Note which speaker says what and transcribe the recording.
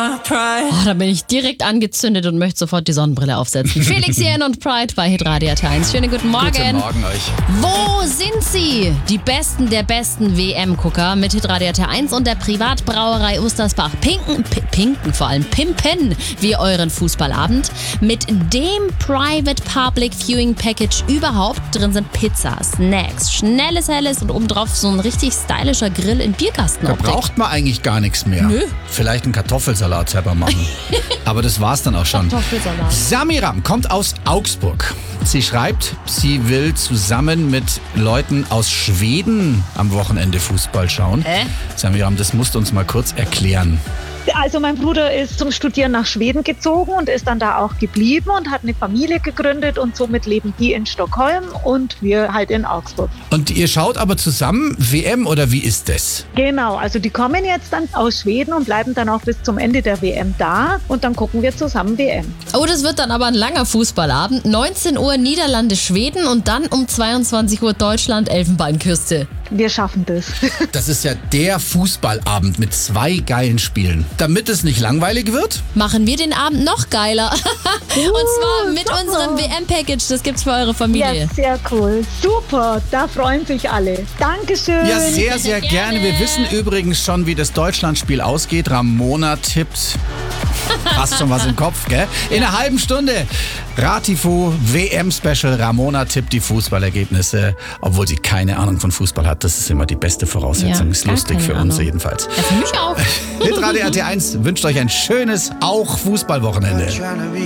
Speaker 1: Da bin ich direkt angezündet und möchte sofort die Sonnenbrille aufsetzen. Felix Jähn und Pride bei Hitradio T1. Schönen guten Morgen.
Speaker 2: Guten Morgen euch.
Speaker 1: Wo sind sie? Die Besten der besten WM-Gucker mit Hitradio T1 und der Privatbrauerei Ustersbach. Pimpen wir euren Fußballabend mit dem Private Public Viewing Package überhaupt. Drin sind Pizza, Snacks, schnelles Helles und obendrauf so ein richtig stylischer Grill in Bierkasten.
Speaker 2: Da braucht man eigentlich gar nichts mehr.
Speaker 1: Nö.
Speaker 2: Vielleicht einen Kartoffelsalat selber machen. Aber das war's dann auch schon.
Speaker 1: Kartoffelsalat.
Speaker 2: Samiram kommt aus Augsburg. Sie schreibt, sie will zusammen mit Leuten aus Schweden am Wochenende Fußball schauen. Samiram, das musst du uns mal kurz erklären.
Speaker 3: Also mein Bruder ist zum Studieren nach Schweden gezogen und ist dann da auch geblieben und hat eine Familie gegründet und somit leben die in Stockholm und wir halt in Augsburg.
Speaker 2: Und ihr schaut aber zusammen WM oder wie ist das?
Speaker 3: Genau, also die kommen jetzt dann aus Schweden und bleiben dann auch bis zum Ende der WM da und dann gucken wir zusammen WM.
Speaker 1: Oh, das wird dann aber ein langer Fußballabend. 19 Uhr Niederlande, Schweden und dann um 22 Uhr Deutschland, Elfenbeinküste.
Speaker 3: Wir schaffen das.
Speaker 2: Das ist ja der Fußballabend mit 2 geilen Spielen. Damit es nicht langweilig wird?
Speaker 1: Machen wir den Abend noch geiler. Und zwar mit unserem WM-Package. Das gibt's für eure Familie.
Speaker 3: Ja, sehr cool. Super, da freuen sich alle. Dankeschön.
Speaker 2: Ja, sehr, sehr gerne. Wir wissen übrigens schon, wie das Deutschlandspiel ausgeht. Ramona tippt. Hast schon was im Kopf, gell? In einer halben Stunde. Ratifo WM-Special. Ramona tippt die Fußballergebnisse, obwohl sie keine Ahnung von Fußball hat. Das ist immer die beste Voraussetzung.
Speaker 1: Ja,
Speaker 2: ist
Speaker 1: gar
Speaker 2: lustig
Speaker 1: keine
Speaker 2: für uns
Speaker 1: Ahnung.
Speaker 2: jedenfalls.
Speaker 1: Ja, für mich auch.
Speaker 2: Hitradio RT1 wünscht euch ein schönes, auch Fußballwochenende.